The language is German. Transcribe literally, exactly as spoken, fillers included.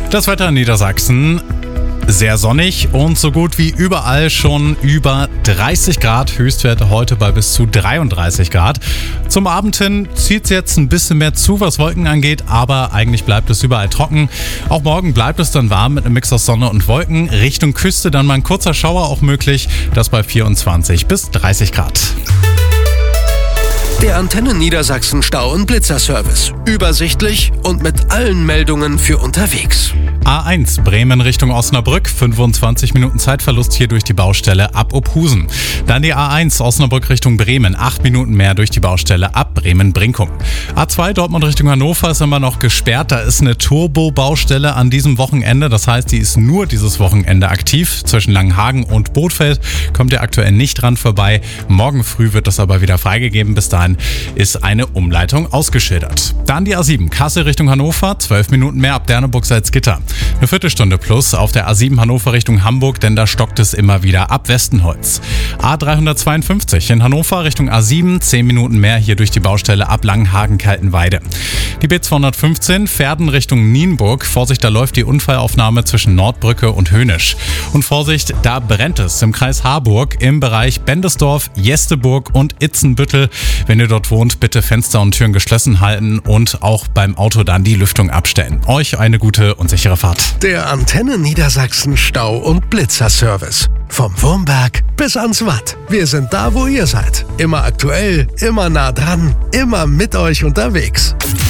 Das Wetter in Niedersachsen: sehr sonnig und so gut wie überall schon über dreißig Grad. Höchstwerte heute bei bis zu dreiunddreißig Grad. Zum Abend hin zieht es jetzt ein bisschen mehr zu, was Wolken angeht, aber eigentlich bleibt es überall trocken. Auch morgen bleibt es dann warm mit einem Mix aus Sonne und Wolken. Richtung Küste dann mal ein kurzer Schauer auch möglich. Das bei vierundzwanzig bis dreißig Grad. Der Antenne Niedersachsen Stau- und Blitzerservice. Übersichtlich und mit allen Meldungen für unterwegs. A eins Bremen Richtung Osnabrück, fünfundzwanzig Minuten Zeitverlust hier durch die Baustelle ab Ophusen. Dann die A eins Osnabrück Richtung Bremen, acht Minuten mehr durch die Baustelle ab Bremen-Brinkum. A zwei Dortmund Richtung Hannover ist immer noch gesperrt, da ist eine Turbo-Baustelle an diesem Wochenende, das heißt, die ist nur dieses Wochenende aktiv. Zwischen Langenhagen und Bothfeld kommt ihr aktuell nicht dran vorbei. Morgen früh wird das aber wieder freigegeben, bis dahin ist eine Umleitung ausgeschildert. Dann die A sieben Kassel Richtung Hannover, zwölf Minuten mehr ab Derneburg-Salzgitter. Eine Viertelstunde plus auf der A sieben Hannover Richtung Hamburg, denn da stockt es immer wieder ab Westenholz. A dreihundertzweiundfünfzig in Hannover Richtung A sieben, zehn Minuten mehr hier durch die Baustelle ab Langenhagen-Kaltenweide. Die B zweihundertfünfzehn Verden Richtung Nienburg. Vorsicht, da läuft die Unfallaufnahme zwischen Nordbrücke und Hönisch. Und Vorsicht, da brennt es im Kreis Harburg im Bereich Bendesdorf, Jesteburg und Itzenbüttel. Wenn ihr dort wohnt, bitte Fenster und Türen geschlossen halten und auch beim Auto dann die Lüftung abstellen. Euch eine gute und sichere Fahrt. Der Antenne Niedersachsen Stau- und Blitzerservice. Vom Wurmberg bis ans Watt. Wir sind da, wo ihr seid. Immer aktuell, immer nah dran, immer mit euch unterwegs.